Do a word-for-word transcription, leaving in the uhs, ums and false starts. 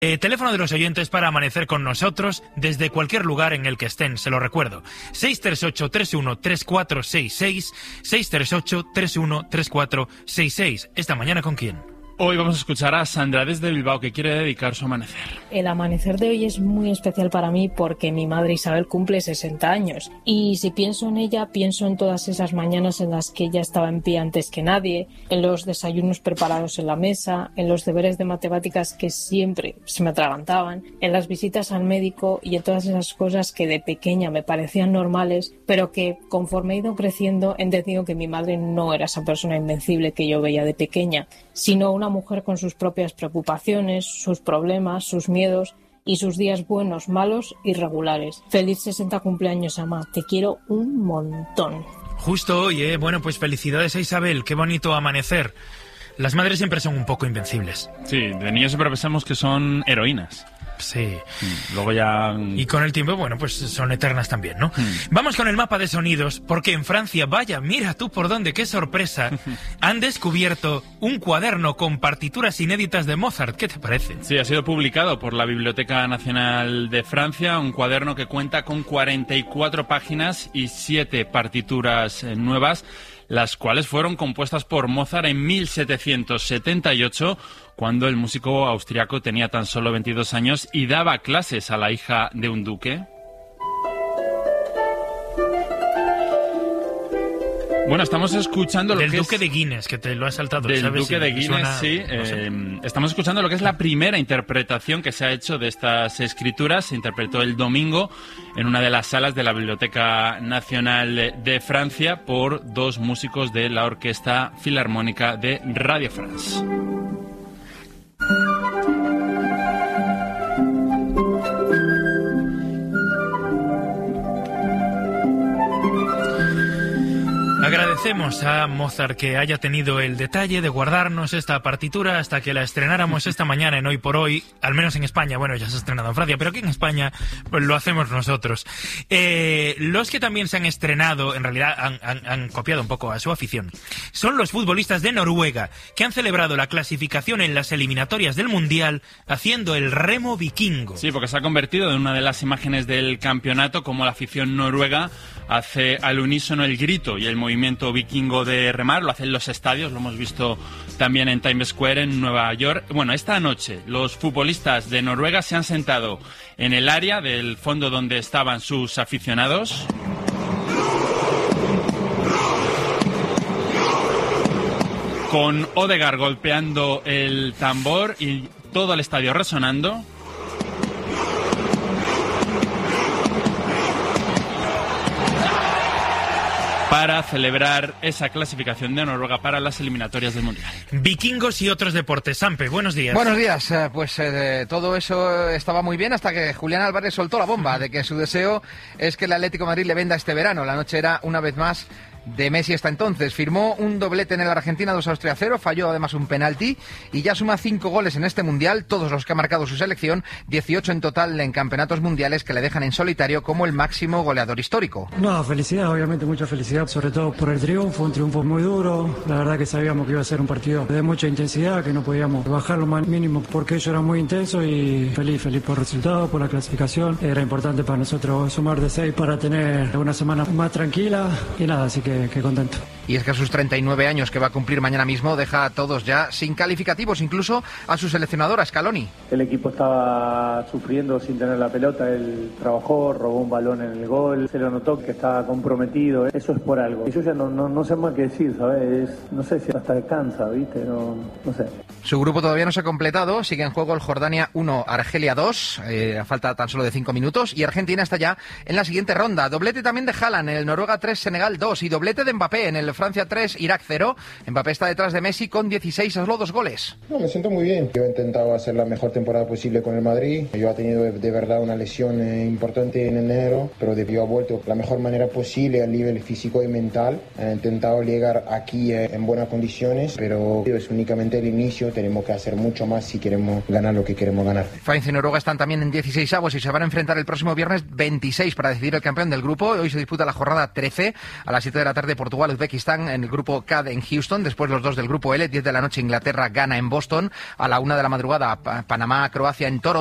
Eh, teléfono de los oyentes para amanecer con nosotros desde cualquier lugar en el que estén, se lo recuerdo. seis tres ocho, tres uno, tres cuatro seis seis, seis tres ocho, tres uno, tres cuatro seis seis. ¿Esta mañana con quién? Hoy vamos a escuchar a Sandra desde Bilbao, que quiere dedicar su amanecer. El amanecer de hoy es muy especial para mí porque mi madre Isabel cumple sesenta años. Y si pienso en ella, pienso en todas esas mañanas en las que ella estaba en pie antes que nadie, en los desayunos preparados en la mesa, en los deberes de matemáticas que siempre se me atragantaban, en las visitas al médico y en todas esas cosas que de pequeña me parecían normales, pero que conforme he ido creciendo he entendido que mi madre no era esa persona invencible que yo veía de pequeña, sino una mujer con sus propias preocupaciones, sus problemas, sus miedos y sus días buenos, malos y regulares. Feliz sesenta cumpleaños, Ama. Te quiero un montón. Justo hoy, ¿eh? Bueno, pues felicidades a Isabel. Qué bonito amanecer. Las madres siempre son un poco invencibles. Sí, de niños siempre pensamos que son heroínas. Sí. Luego ya... Y con el tiempo, bueno, pues son eternas también, ¿no? Mm. Vamos con el mapa de sonidos, porque en Francia, vaya, mira tú por dónde, qué sorpresa, han descubierto un cuaderno con partituras inéditas de Mozart. ¿Qué te parece? Sí, ha sido publicado por la Biblioteca Nacional de Francia, un cuaderno que cuenta con cuarenta y cuatro páginas y siete partituras eh, nuevas, las cuales fueron compuestas por Mozart en mil setecientos setenta y ocho, cuando el músico austriaco tenía tan solo veintidós años y daba clases a la hija de un duque. Bueno, estamos escuchando lo Del que Duque es... de Guinness, que te lo has saltado. Del ¿sabes? Duque Sí, de Guinness, suena... sí. no sé. Eh, estamos escuchando lo que es la primera interpretación que se ha hecho de estas escrituras. Se interpretó el domingo en una de las salas de la Biblioteca Nacional de Francia por dos músicos de la Orquesta Filarmónica de Radio France. Agradecemos a Mozart que haya tenido el detalle de guardarnos esta partitura hasta que la estrenáramos esta mañana en Hoy por Hoy, al menos en España. Bueno, ya se ha estrenado en Francia, pero aquí en España pues lo hacemos nosotros. Eh, los que también se han estrenado, en realidad han, han, han copiado un poco a su afición, son los futbolistas de Noruega, que han celebrado la clasificación en las eliminatorias del Mundial haciendo el remo vikingo. Sí, porque se ha convertido en una de las imágenes del campeonato, como la afición noruega hace al unísono el grito y el movimiento vikingo de remar. Lo hacen en los estadios, lo hemos visto también en Times Square en Nueva York. Bueno, esta noche los futbolistas de Noruega se han sentado en el área del fondo donde estaban sus aficionados. Con Odegaard golpeando el tambor y todo el estadio resonando. Para celebrar esa clasificación de Noruega para las eliminatorias del Mundial. Vikingos y otros deportes. Sampe, buenos días. Buenos días. Eh, pues eh, todo eso estaba muy bien hasta que Julián Álvarez soltó la bomba de que su deseo es que el Atlético de Madrid le venda este verano. La noche era una vez más de Messi hasta entonces. Firmó un doblete en el Argentina dos Austria cero, falló además un penalti y ya suma cinco goles en este Mundial, todos los que ha marcado su selección, dieciocho en total en campeonatos mundiales, que le dejan en solitario como el máximo goleador histórico. No, felicidad, obviamente mucha felicidad, sobre todo por el triunfo, un triunfo muy duro. La verdad que sabíamos que iba a ser un partido de mucha intensidad, que no podíamos bajar lo más mínimo porque ello era muy intenso, y feliz, feliz por el resultado, por la clasificación. Era importante para nosotros sumar de seis para tener una semana más tranquila y nada, así que Que, que contento. Y es que a sus treinta y nueve años, que va a cumplir mañana mismo, deja a todos ya sin calificativos, incluso a su seleccionadora, Scaloni. El equipo estaba sufriendo sin tener la pelota, él trabajó, robó un balón en el gol, se lo notó que estaba comprometido, eso es por algo. Y yo ya no, no, no sé más qué decir, ¿sabes? Es, no sé si hasta cansa, ¿viste? No, no sé. Su grupo todavía no se ha completado, sigue en juego el Jordania uno, Argelia dos, eh, a falta tan solo de cinco minutos, y Argentina está ya en la siguiente ronda. Doblete también de Haaland en el Noruega tres, Senegal dos, y doblete de Mbappé en el Francia tres, Irak cero. Mbappé está detrás de Messi con dieciséis, solo dos goles. No, me siento muy bien. Yo he intentado hacer la mejor temporada posible con el Madrid. Yo he tenido de, de verdad una lesión eh, importante en enero, pero de, yo he vuelto de la mejor manera posible a nivel físico y mental. He intentado llegar aquí eh, en buenas condiciones, pero es únicamente el inicio. Tenemos que hacer mucho más si queremos ganar lo que queremos ganar. Francia y Noruega están también en dieciséis avos y se van a enfrentar el próximo viernes veintiséis para decidir el campeón del grupo. Hoy se disputa la jornada trece a las siete de la la tarde Portugal, Uzbekistán en el grupo K en Houston, después los dos del grupo L, diez de la noche Inglaterra, Ghana en Boston, a la una de la madrugada Panamá, Croacia en Toronto.